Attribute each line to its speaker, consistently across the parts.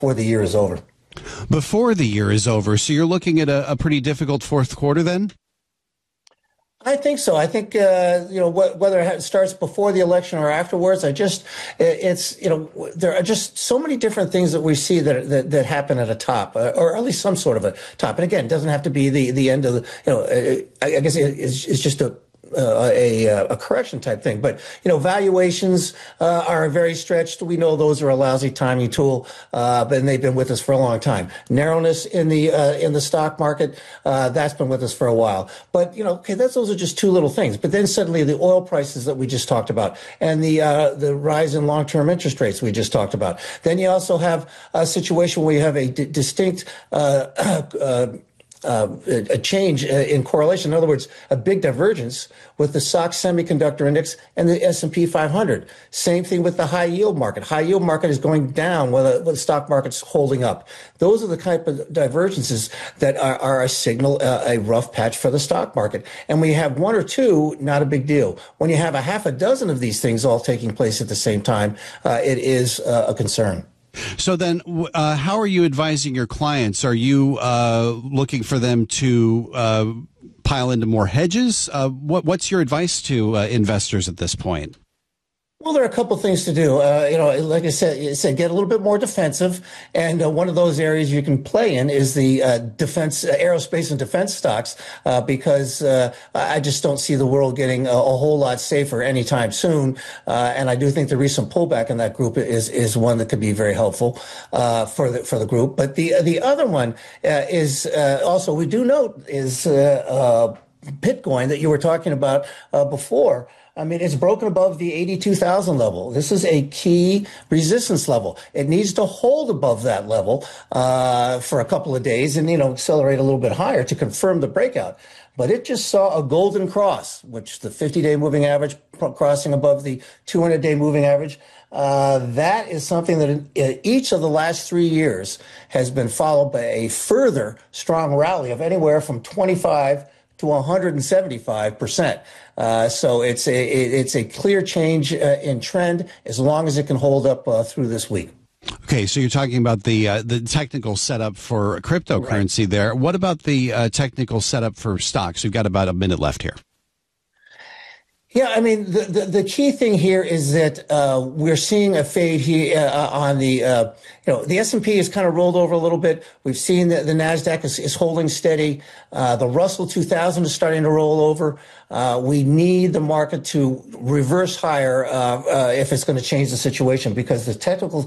Speaker 1: before the year is over.
Speaker 2: Before the year is over, so you're looking at a pretty difficult fourth quarter then?
Speaker 1: I think so. I think, whether it starts before the election or afterwards, there are just so many different things that we see that happen at a top, or at least some sort of a top. And again, it doesn't have to be the end of I guess it's just a correction type thing, but valuations are very stretched. We know those are a lousy timing tool, but they've been with us for a long time. Narrowness in the stock market, that's been with us for a while. But those are just two little things. But then suddenly the oil prices that we just talked about, and the rise in long-term interest rates we just talked about. Then you also have a situation where you have a distinct a change in correlation. In other words, a big divergence with the SOX semiconductor index and the S&P 500. Same thing with the high yield market. High yield market is going down while the stock market's holding up. Those are the type of divergences that are a signal, a rough patch for the stock market. And when you have one or two, not a big deal. When you have a half a dozen of these things all taking place at the same time, it is a concern.
Speaker 2: So then, how are you advising your clients? Are you looking for them to pile into more hedges? What's your advice to investors at this point?
Speaker 1: Well, there are a couple of things to do. Like I said, get a little bit more defensive. And one of those areas you can play in is the defense, aerospace and defense stocks, because I just don't see the world getting a whole lot safer anytime soon. And I do think the recent pullback in that group is one that could be very helpful for the group. But the other one is also, we do note, is Bitcoin that you were talking about before. I mean, it's broken above the 82,000 level. This is a key resistance level. It needs to hold above that level for a couple of days and, accelerate a little bit higher to confirm the breakout. But it just saw a golden cross, which the 50-day moving average crossing above the 200-day moving average. That is something that in each of the last 3 years has been followed by a further strong rally of anywhere from 25 to 175%. So it's a clear change in trend as long as it can hold up through this week.
Speaker 2: Okay, so you're talking about the technical setup for cryptocurrency there. What about the technical setup for stocks? We've got about a minute left here.
Speaker 1: Yeah, I mean, the key thing here is that we're seeing a fade here on the the S&P is kind of rolled over a little bit. We've seen that the NASDAQ is holding steady. The Russell 2000 is starting to roll over. We need the market to reverse higher if it's going to change the situation, because the technical,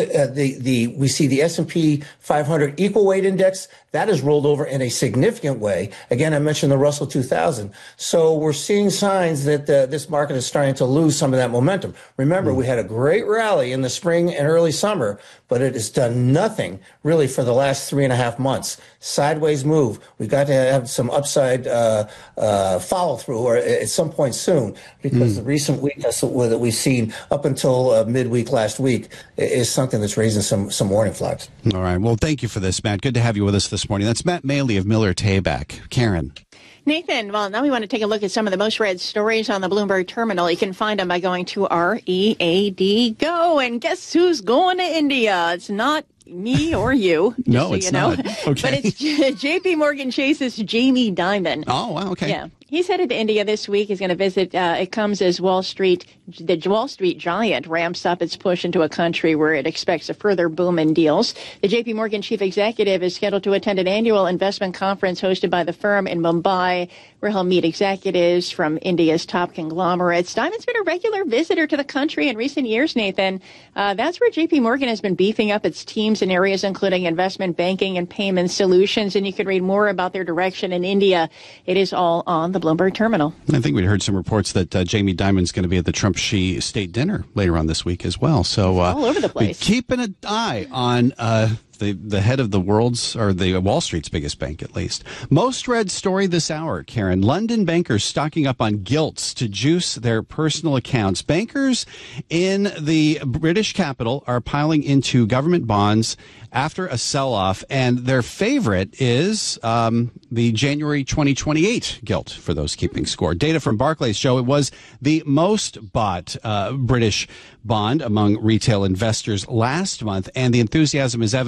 Speaker 1: we see the S&P 500 equal weight index that has rolled over in a significant way. Again, I mentioned the Russell 2000. So we're seeing signs that this market is starting to lose some of that momentum. Remember, we had a great rally in the spring and early summer, but it has done nothing really for the last 3.5 months. Sideways move. We've got to have some upside follow through, or at some point soon, because the recent weakness that we've seen up until midweek last week is something that's raising some warning flags.
Speaker 2: All right. Well, thank you for this, Matt. Good to have you with us this morning. That's Matt Maley of Miller Tabak. Karen.
Speaker 3: Nathan, well, now we want to take a look at some of the most read stories on the Bloomberg Terminal. You can find them by going to READ Go. And guess who's going to India? It's not me or you.
Speaker 2: No, it's not. Okay.
Speaker 3: But it's JP Morgan Chase's Jamie Dimon.
Speaker 2: Oh, wow. Okay.
Speaker 3: Yeah. He's headed to India this week. He's going to visit. It comes as the Wall Street giant ramps up its push into a country where it expects a further boom in deals. The JP Morgan chief executive is scheduled to attend an annual investment conference hosted by the firm in Mumbai, where he'll meet executives from India's top conglomerates. Dimon's been a regular visitor to the country in recent years, Nathan. That's where JP Morgan has been beefing up its teams in areas including investment banking and payment solutions. And you can read more about their direction in India. It is all on the Bloomberg Terminal.
Speaker 2: I think we'd heard some reports that Jamie Dimon's going to be at the Trump-Xi state dinner later on this week as well. So
Speaker 3: all over the place.
Speaker 2: Keeping an eye on the head of the world's, or the Wall Street's biggest bank, at least. Most read story this hour, Karen. London bankers stocking up on gilts to juice their personal accounts. Bankers in the British capital are piling into government bonds after a sell-off, and their favorite is the January 2028 gilt, for those keeping score. Data from Barclays show it was the most bought British bond among retail investors last month, and the enthusiasm is evident.